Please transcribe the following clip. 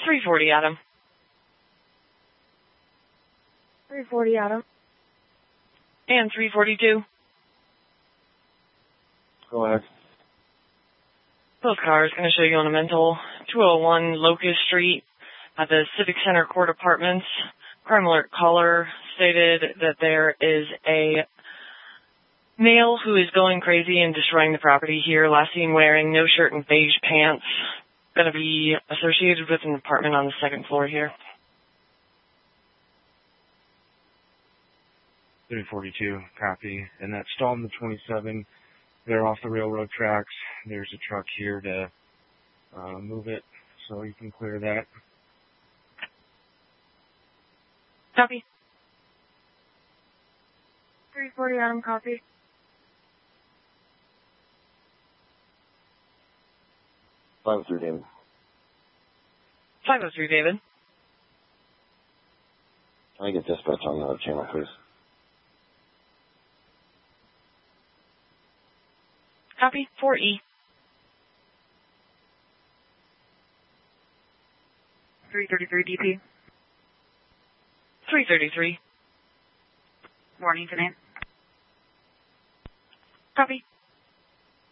340 Adam. 340 Adam. And 342. Go ahead. Both cars going to show you on a mental 201 Locust Street at the Civic Center Court Apartments. Crime alert caller stated that there is a male who is going crazy and destroying the property here. Last seen wearing no shirt and beige pants. Going to be associated with an apartment on the second floor here. 342, copy. And that's Stallman the 27. They're off the railroad tracks. There's a truck here to move it, so you can clear that. Copy. 340 Adam, copy. Five through David. 503 David. Can I get dispatch on the channel, please? Copy. 4E. 333 DP. 333. Warning tonight. Copy.